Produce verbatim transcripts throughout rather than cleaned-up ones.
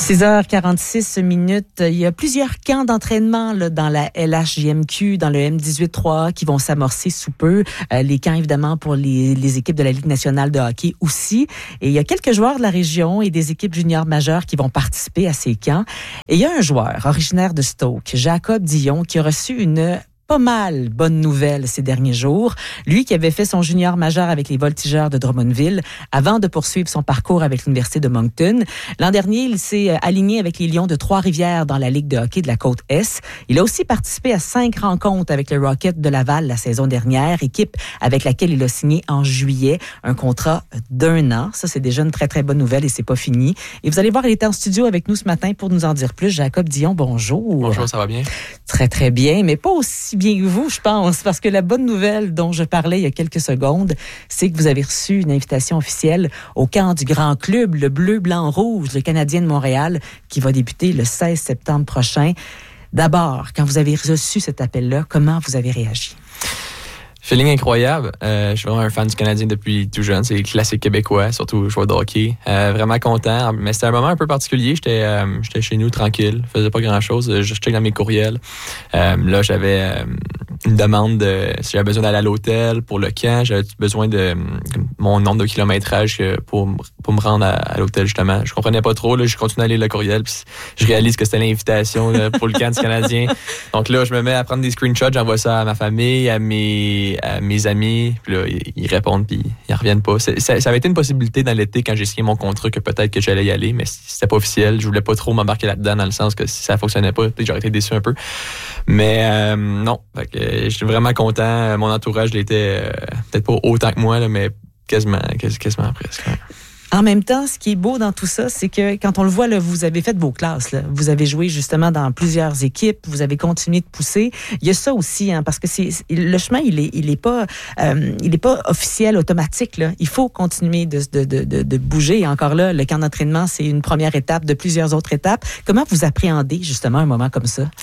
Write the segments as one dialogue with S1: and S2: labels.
S1: six heures quarante-six minutes. Il y a plusieurs camps d'entraînement là, dans la L H J M Q, dans le M dix-huit trois A qui vont s'amorcer sous peu. Euh, les camps, évidemment, pour les, les équipes de la Ligue nationale de hockey aussi. Et il y a quelques joueurs de la région et des équipes juniors majeures qui vont participer à ces camps. Et il y a un joueur originaire de Stoke, Jacob Dion, qui a reçu une pas mal bonne nouvelle ces derniers jours. Lui qui avait fait son junior majeur avec les Voltigeurs de Drummondville avant de poursuivre son parcours avec l'Université de Moncton. L'an dernier, il s'est aligné avec les Lions de Trois-Rivières dans la Ligue de hockey de la Côte-Est. Il a aussi participé à cinq rencontres avec le Rocket de Laval la saison dernière, équipe avec laquelle il a signé en juillet un contrat d'un an. Ça, c'est déjà une très, très bonne nouvelle et c'est pas fini. Et vous allez voir, il était en studio avec nous ce matin pour nous en dire plus. Jacob Dion, bonjour.
S2: Bonjour, ça va bien?
S1: Très, très bien, mais pas aussi bien que vous, je pense, parce que la bonne nouvelle dont je parlais il y a quelques secondes, c'est que vous avez reçu une invitation officielle au camp du grand club, le Bleu, Blanc, Rouge, le Canadien de Montréal, qui va débuter le seize septembre prochain. D'abord, quand vous avez reçu cet appel-là, comment vous avez réagi?
S2: Feeling incroyable. Euh, je suis vraiment un fan du Canadien depuis tout jeune. C'est classique québécois, surtout joueur de hockey. Euh, vraiment content. Mais c'était un moment un peu particulier. J'étais, euh, j'étais chez nous tranquille. Je faisais pas grand-chose. Je checkais dans mes courriels. Euh, là, j'avais euh, une demande de si j'avais besoin d'aller à l'hôtel pour le camp. J'avais besoin de mon nombre de kilométrage pour, pour me rendre à, à l'hôtel, justement. Je comprenais pas trop. Là, je continue à lire le courriel. Puis je réalise que c'était l'invitation là, pour le camp du Canadien. Donc là, je me mets à prendre des screenshots. J'envoie ça à ma famille, à mes à mes amis, puis là, ils répondent, puis ils reviennent pas. C'est, ça, ça avait été une possibilité dans l'été quand j'ai signé mon contrat que peut-être que j'allais y aller, mais c'était pas officiel. Je voulais pas trop m'embarquer là-dedans dans le sens que si ça fonctionnait pas, peut-être j'aurais été déçu un peu. Mais euh, non, fait que, euh, j'étais vraiment content. Mon entourage l'était euh, peut-être pas autant que moi, là, mais quasiment, quasiment, quasiment presque. Ouais.
S1: En même temps, ce qui est beau dans tout ça, c'est que quand on le voit, là, vous avez fait vos classes. Là. Vous avez joué justement dans plusieurs équipes. Vous avez continué de pousser. Il y a ça aussi, hein, parce que c'est, le chemin, il est, il est pas, euh, il est pas officiel, automatique. Là. Il faut continuer de, de, de, de bouger. Et encore là, le camp d'entraînement, c'est une première étape de plusieurs autres étapes. Comment vous appréhendez justement un moment comme ça?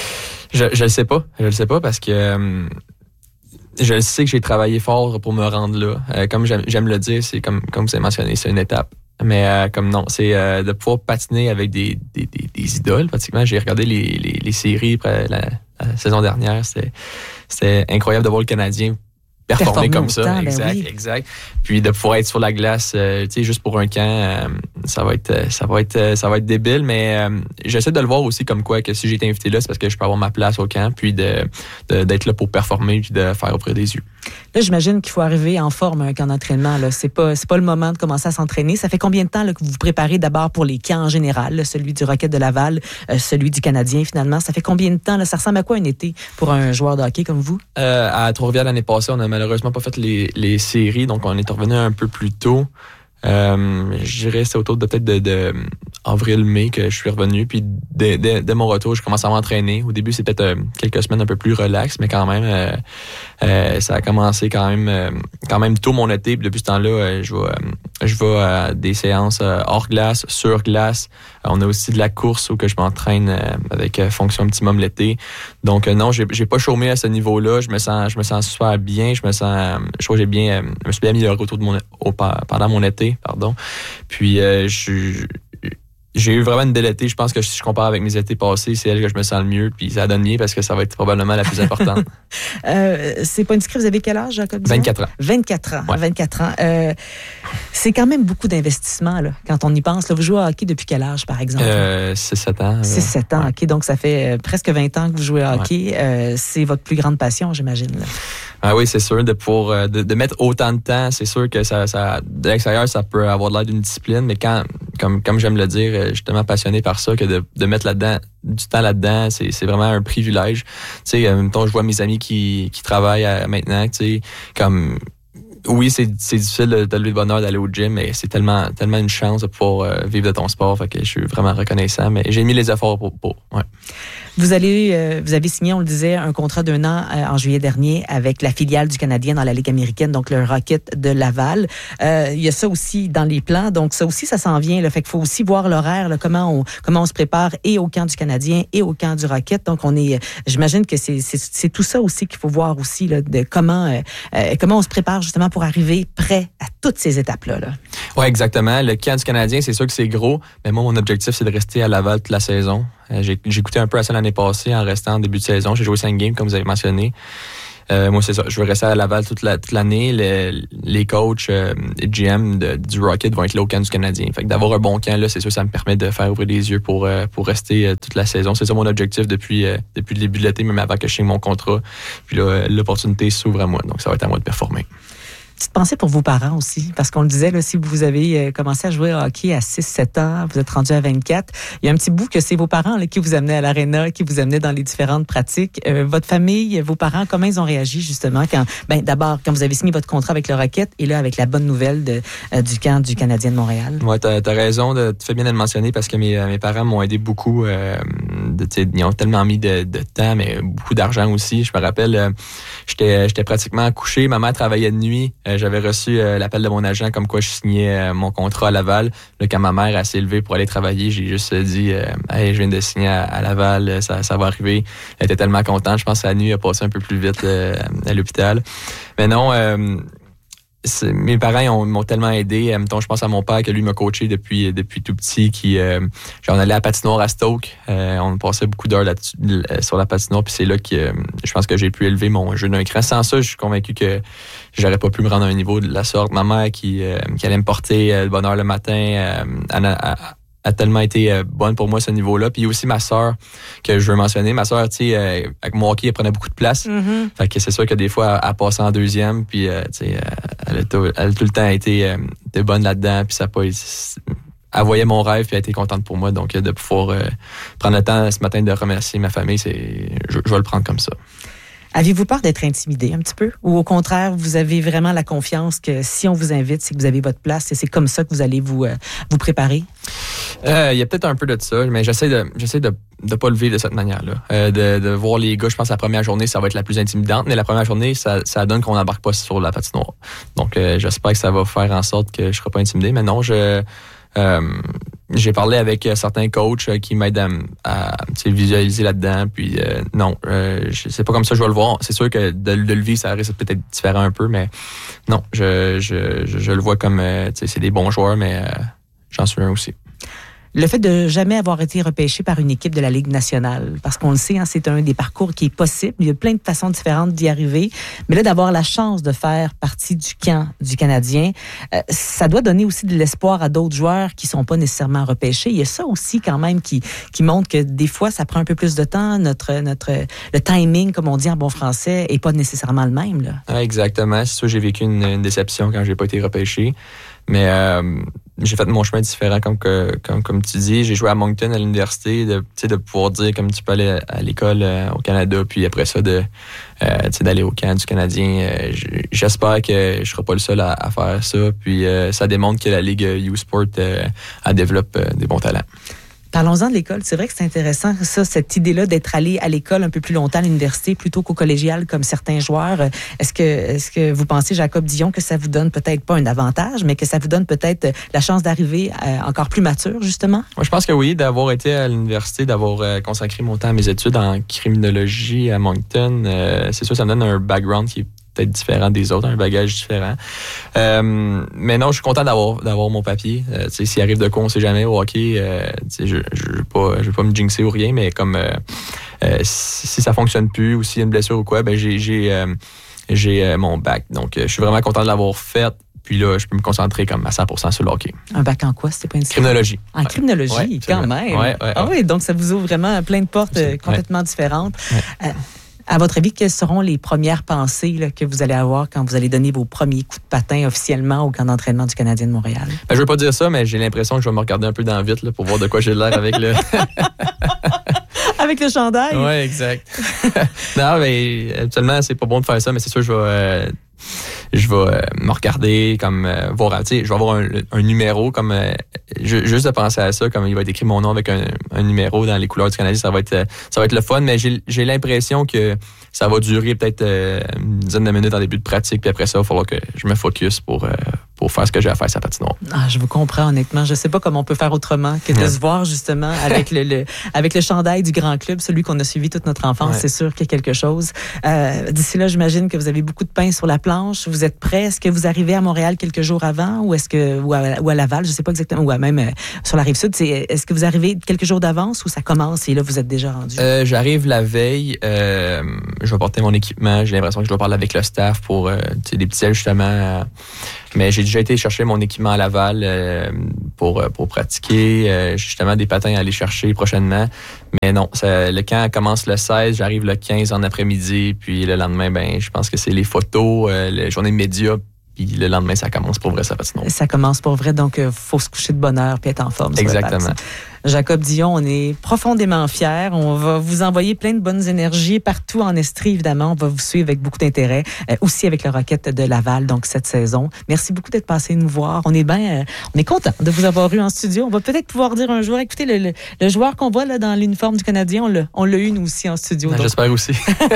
S2: Je, je le sais pas. Je le sais pas parce que... Euh, je sais que j'ai travaillé fort pour me rendre là. Euh, comme j'aime, j'aime le dire, c'est comme, comme vous avez mentionné, c'est une étape. Mais euh, comme non, c'est euh, de pouvoir patiner avec des, des, des, des idoles, pratiquement. J'ai regardé les, les, les séries après la, la saison dernière. C'était, c'était incroyable de voir le Canadien performer comme ça.
S1: Temps,
S2: exact,
S1: ben oui.
S2: exact. Puis de pouvoir être sur la glace, euh, tu sais, juste pour un camp, euh, ça va être, ça va être, ça va être débile. Mais euh, j'essaie de le voir aussi comme quoi que si j'ai été invité là, c'est parce que je peux avoir ma place au camp, puis de, de d'être là pour performer, puis de faire auprès des yeux.
S1: Là, j'imagine qu'il faut arriver en forme à un camp d'entraînement. Là. C'est pas, c'est pas le moment de commencer à s'entraîner. Ça fait combien de temps là, que vous vous préparez d'abord pour les camps en général, là, celui du Rocket de Laval, euh, celui du Canadien finalement? Ça fait combien de temps? Là? Ça ressemble à quoi un été pour un joueur de hockey comme vous?
S2: Euh, à Trois-Rivières l'année passée, on a malheureusement pas fait les, les séries, donc on est revenu un peu plus tôt. Euh, je dirais c'est autour de peut-être de, de avril-mai que je suis revenu, puis dès, dès, dès mon retour je commence à m'entraîner. Au début c'est peut-être euh, quelques semaines un peu plus relax, mais quand même euh, euh, ça a commencé quand même euh, quand même tôt mon été, puis depuis ce temps-là euh, je vais euh, je vais à des séances euh, hors glace, sur glace. Euh, on a aussi de la course où que je m'entraîne euh, avec euh, fonction optimum l'été. Donc euh, non, j'ai j'ai pas chômé à ce niveau-là. Je me sens je me sens super bien. Je me sens euh, je trouve que j'ai bien euh, je me suis bien amélioré autour de mon au, pendant mon été, pardon. Puis euh, je j'ai eu vraiment une belle été. Je pense que si je compare avec mes étés passés, c'est elle que je me sens le mieux. Puis ça donne bien parce que ça va être probablement la plus importante.
S1: euh, c'est pas indiscret, vous avez quel âge, Jacob Dion?
S2: vingt-quatre ans.
S1: vingt-quatre ans.
S2: Ouais.
S1: vingt-quatre ans. Euh, c'est quand même beaucoup d'investissement, là, quand on y pense. Là, vous jouez au hockey depuis quel âge, par exemple?
S2: Euh, six sept ans.
S1: six sept ans,
S2: ouais.
S1: OK. Donc, ça fait euh, presque vingt ans que vous jouez au hockey. Ouais. Euh, c'est votre plus grande passion, j'imagine, là.
S2: Ah oui, c'est sûr, de pour de, de mettre autant de temps, c'est sûr que ça, ça de l'extérieur, ça peut avoir l'air d'une discipline, mais quand, comme, comme j'aime le dire, je suis tellement passionné par ça que de, de mettre là-dedans, du temps là-dedans, c'est, c'est vraiment un privilège. Tu sais, en même temps, je vois mes amis qui, qui travaillent à, maintenant, tu sais, comme, oui, c'est, c'est difficile de, de lever le bonheur d'aller au gym, mais c'est tellement, tellement une chance de pouvoir euh, vivre de ton sport, fait que je suis vraiment reconnaissant, mais j'ai mis les efforts pour, pour ouais.
S1: Vous allez, euh, vous avez signé, on le disait, un contrat d'un an euh, en juillet dernier avec la filiale du Canadien dans la Ligue américaine, donc le Rocket de Laval. Euh, il y a ça aussi dans les plans, donc ça aussi, ça s'en vient. Là, fait qu'il faut aussi voir l'horaire, là, comment on comment on se prépare et au camp du Canadien et au camp du Rocket. Donc on est, j'imagine que c'est c'est, c'est tout ça aussi qu'il faut voir aussi là, de comment euh, euh, comment on se prépare justement pour arriver prêt à toutes ces étapes-là. Là.
S2: Oui, exactement. Le camp du Canadien, c'est sûr que c'est gros, mais moi, mon objectif, c'est de rester à Laval toute la saison. J'ai, j'ai goûté un peu à ça l'année passée en restant en début de saison. J'ai joué cinq games, comme vous avez mentionné. Euh, moi, c'est ça. Je veux rester à Laval toute, la, toute l'année. Les, les coachs euh, et G M de, du Rocket vont être là au camp du Canadien. Fait que d'avoir un bon camp, là, c'est sûr, ça me permet de faire ouvrir les yeux pour, euh, pour rester euh, toute la saison. C'est ça mon objectif depuis, euh, depuis le début de l'été, même avant que je signe mon contrat. Puis là, euh, l'opportunité s'ouvre à moi. Donc, ça va être à moi de performer.
S1: Petite pensée pour vos parents aussi, parce qu'on le disait, là, si vous avez commencé à jouer au hockey à six sept ans, vous êtes rendu à vingt-quatre, il y a un petit bout que c'est vos parents là, qui vous amenaient à l'aréna, qui vous amenaient dans les différentes pratiques. Euh, votre famille, vos parents, comment ils ont réagi justement quand, ben d'abord, quand vous avez signé votre contrat avec le Rocket et là, avec la bonne nouvelle de, euh, du camp du Canadien de Montréal?
S2: Oui, t'as, t'as raison, de, tu fais bien de le mentionner parce que mes, mes parents m'ont aidé beaucoup. Euh, de, ils ont tellement mis de, de temps, mais beaucoup d'argent aussi. Je me rappelle, euh, j'étais, j'étais pratiquement couché, ma mère travaillait de nuit. J'avais reçu euh, l'appel de mon agent comme quoi je signais euh, mon contrat à Laval. Là, quand ma mère s'est levée pour aller travailler, j'ai juste dit euh, « Hey, je viens de signer à, à Laval, ça, ça va arriver. » Elle était tellement contente. Je pense que la nuit a passé un peu plus vite euh, à l'hôpital. Mais non, euh, c'est, mes parents ils ont, m'ont tellement aidé. Mettons, je pense à mon père que lui m'a coaché depuis depuis tout petit. Qui, euh, genre, on allait à la patinoire à Stoke. Euh, on passait beaucoup d'heures là-dessus, sur la patinoire. Puis c'est là que euh, je pense que j'ai pu élever mon jeu d'un cran. Sans ça, je suis convaincu que j'aurais pas pu me rendre à un niveau de la sorte. Ma mère qui, euh, qui allait me porter euh, de bonne heure le matin, euh, elle a, a, a tellement été euh, bonne pour moi à ce niveau-là. Puis aussi ma sœur que je veux mentionner. Ma sœur, tu sais, euh, avec mon hockey, elle prenait beaucoup de place. Mm-hmm. Fait que c'est sûr que des fois, elle, elle passait en deuxième. Puis, euh, tu sais, elle, a tout, elle a tout le temps été, euh, été bonne là-dedans. Puis ça a pas été... Elle voyait mon rêve puis elle était contente pour moi. Donc, de pouvoir euh, prendre le temps ce matin de remercier ma famille, c'est, je, je vais le prendre comme ça.
S1: Aviez-vous peur d'être intimidé un petit peu? Ou au contraire, vous avez vraiment la confiance que si on vous invite, c'est que vous avez votre place et c'est comme ça que vous allez vous, euh, vous préparer?
S2: Il euh, y a peut-être un peu de ça, mais j'essaie de j'essaie de de pas le vivre de cette manière-là. Euh, de, de voir les gars, je pense que la première journée, ça va être la plus intimidante, mais la première journée, ça, ça donne qu'on n'embarque pas sur la patinoire. Donc, euh, j'espère que ça va faire en sorte que je ne serai pas intimidé. Mais non, je... Euh, j'ai parlé avec certains coachs qui m'aident à, à visualiser là-dedans. Puis euh, non, euh, c'est pas comme ça que je vais le voir. C'est sûr que de, de le vivre, ça risque peut-être différent un peu, mais non, je, je, je, je le vois comme euh, c'est des bons joueurs, mais euh, j'en suis un aussi.
S1: Le fait de jamais avoir été repêché par une équipe de la Ligue nationale, parce qu'on le sait, hein, c'est un des parcours qui est possible. Il y a plein de façons différentes d'y arriver. Mais là, d'avoir la chance de faire partie du camp du Canadien, euh, ça doit donner aussi de l'espoir à d'autres joueurs qui sont pas nécessairement repêchés. Il y a ça aussi quand même qui, qui montre que des fois, ça prend un peu plus de temps. Notre, notre, le timing, comme on dit en bon français, est pas nécessairement le même. Là.
S2: Ah, exactement. C'est sûr, j'ai vécu une, une déception quand j'ai pas été repêché. Mais euh, j'ai fait mon chemin différent, comme, que, comme, comme tu dis. J'ai joué à Moncton, à l'université, de, de pouvoir dire comme tu peux aller à l'école euh, au Canada, puis après ça, de, euh, d'aller au camp du Canadien. Euh, j'espère que je ne serai pas le seul à, à faire ça. Puis euh, ça démontre que la Ligue U-Sport euh, elle développe euh, des bons talents.
S1: Parlons-en de l'école. C'est vrai que c'est intéressant, ça, cette idée-là d'être allé à l'école un peu plus longtemps à l'université plutôt qu'au collégial comme certains joueurs. Est-ce que, est-ce que vous pensez, Jacob Dion, que ça vous donne peut-être pas un avantage, mais que ça vous donne peut-être la chance d'arriver encore plus mature, justement?
S2: Moi, je pense que oui, d'avoir été à l'université, d'avoir consacré mon temps à mes études en criminologie à Moncton, euh, c'est sûr, ça me donne un background qui est peut-être différent des autres, un bagage différent. Euh, mais non, je suis content d'avoir d'avoir mon papier. Euh, s'il arrive de quoi, on ne sait jamais au hockey. Euh, je ne vais pas, je vais pas me jinxer ou rien, mais comme euh, euh, si, si ça fonctionne plus ou s'il y a une blessure ou quoi, ben j'ai j'ai, euh, j'ai euh, mon bac. Donc, euh, je suis vraiment content de l'avoir fait. Puis là, je peux me concentrer comme à cent pour cent sur le hockey.
S1: Un bac en quoi, c'était pas une
S2: criminologie.
S1: En criminologie, ouais, quand même.
S2: Ouais, ouais,
S1: ah
S2: ouais.
S1: oui, donc ça vous ouvre vraiment plein de portes euh, complètement ouais. différentes.
S2: Ouais. Euh,
S1: À votre avis, quelles seront les premières pensées là, que vous allez avoir quand vous allez donner vos premiers coups de patin officiellement au camp d'entraînement du Canadien de Montréal?
S2: Ben, je ne veux pas dire ça, mais j'ai l'impression que je vais me regarder un peu dans le vitre là, pour voir de quoi j'ai l'air avec le...
S1: avec le chandail?
S2: Oui, exact. Non, mais habituellement, c'est pas bon de faire ça, mais c'est sûr que je vais... Euh, je vais euh, me regarder, comme euh, voir, tu sais, je vais avoir un, un numéro, comme euh, je, juste de penser à ça, comme il va être écrit mon nom avec un, un numéro dans les couleurs du Canadien, ça va être, ça va être le fun, mais j'ai, j'ai l'impression que ça va durer peut-être euh, une dizaine de minutes en début de pratique, puis après ça, il va falloir que je me focus pour, euh, pour faire ce que j'ai à faire sur la patinoire.
S1: Ah, je vous comprends, honnêtement. Je sais pas comment on peut faire autrement que de ouais. se voir, justement, avec le, le, avec le chandail du grand club, celui qu'on a suivi toute notre enfance. Ouais. C'est sûr qu'il y a quelque chose. Euh, d'ici là, j'imagine que vous avez beaucoup de pain sur la planche. Vous êtes prêts? Est-ce que vous arrivez à Montréal quelques jours avant ou est-ce que, ou à, ou à Laval, je sais pas exactement, ou à même euh, sur la Rive-Sud, c'est, est-ce que vous arrivez quelques jours d'avance ou ça commence et là, vous êtes déjà rendu?
S2: Euh, j'arrive la veille. Euh, je vais porter mon équipement. J'ai l'impression que je dois parler avec le staff pour euh, des petits ajustements. Euh, mais j'ai déjà été chercher mon équipement à Laval euh, pour, pour pratiquer. Euh, j'ai justement des patins à aller chercher prochainement. Mais non, ça, le camp commence le seize, j'arrive le quinze en après-midi. Puis le lendemain, ben, je pense que c'est les photos, euh, les journées médias. Puis le lendemain, ça commence pour vrai, ça patinoire.
S1: Ça commence pour vrai, donc il euh, faut se coucher de bonne heure puis être en forme.
S2: Exactement.
S1: Jacob Dion, on est profondément fiers. On va vous envoyer plein de bonnes énergies partout en Estrie, évidemment. On va vous suivre avec beaucoup d'intérêt, euh, aussi avec le Rocket de Laval, donc cette saison. Merci beaucoup d'être passé nous voir. On est bien, euh, on est content de vous avoir eu en studio. On va peut-être pouvoir dire un jour, écoutez, le, le, le joueur qu'on voit là dans l'uniforme du Canadien, on l'a, on l'a eu nous aussi en studio.
S2: Ben, j'espère aussi.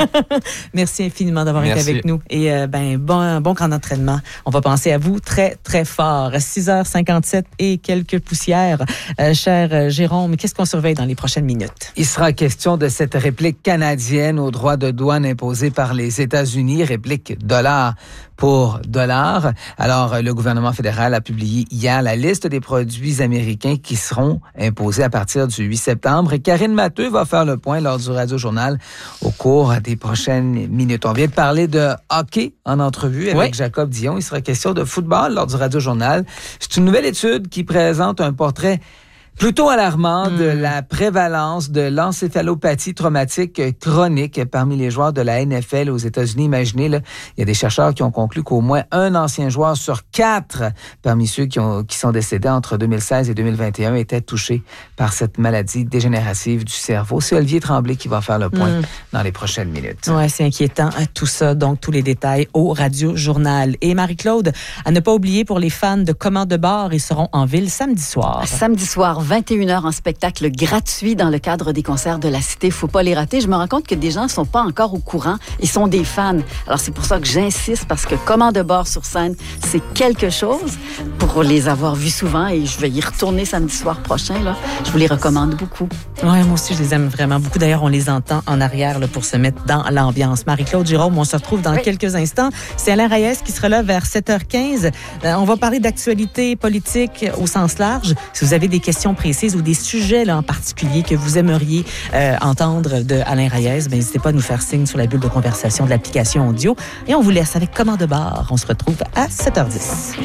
S1: Merci infiniment d'avoir
S2: Merci.
S1: été avec nous. Et euh, ben bon, bon camp d'entraînement. On va penser à vous très, très fort. six heures cinquante-sept et quelques poussières. Euh, cher Jérôme, qu'est-ce qu'on surveille dans les prochaines minutes?
S3: Il sera question de cette réplique canadienne aux droits de douane imposés par les États-Unis, réplique dollar pour dollar. Alors, le gouvernement fédéral a publié hier la liste des produits américains qui seront imposés à partir du huit septembre. Et Karine Matteux va faire le point lors du Radio-Journal au cours des prochaines minutes. On vient de parler de hockey en entrevue avec oui. Jacob Dion. Il sera question de football lors du Radio-Journal. C'est une nouvelle étude qui présente un portrait plutôt alarmant mmh. de la prévalence de l'encéphalopathie traumatique chronique parmi les joueurs de la N F L aux États-Unis. Imaginez, là, il y a des chercheurs qui ont conclu qu'au moins un ancien joueur sur quatre parmi ceux qui, ont, qui sont décédés entre deux mille seize et deux mille vingt et un était touché par cette maladie dégénérative du cerveau. C'est Olivier Tremblay qui va faire le point mmh. dans les prochaines minutes.
S1: Oui, c'est inquiétant tout ça. Donc, tous les détails au Radio-Journal. Et Marie-Claude, à ne pas oublier pour les fans de Commandes de bar, ils seront en ville samedi soir.
S4: Samedi soir, vingt et une heures en spectacle gratuit dans le cadre des concerts de la Cité. Faut pas les rater. Je me rends compte que des gens ne sont pas encore au courant. Ils sont des fans. Alors, c'est pour ça que j'insiste parce que Commande de bord sur scène, c'est quelque chose pour les avoir vus souvent et je vais y retourner samedi soir prochain. Là. Je vous les recommande beaucoup.
S1: Oui, moi aussi, je les aime vraiment beaucoup. D'ailleurs, on les entend en arrière là, pour se mettre dans l'ambiance. Marie-Claude Jérôme, on se retrouve dans oui. quelques instants. C'est Alain Reyes qui sera là vers sept heures quinze. Euh, on va parler d'actualité politique au sens large. Si vous avez des questions précises ou des sujets là, en particulier que vous aimeriez euh, entendre de Alain Reyes, ben, n'hésitez pas à nous faire signe sur la bulle de conversation de l'application audio. Et on vous laisse avec Commande de bar. On se retrouve à sept heures dix.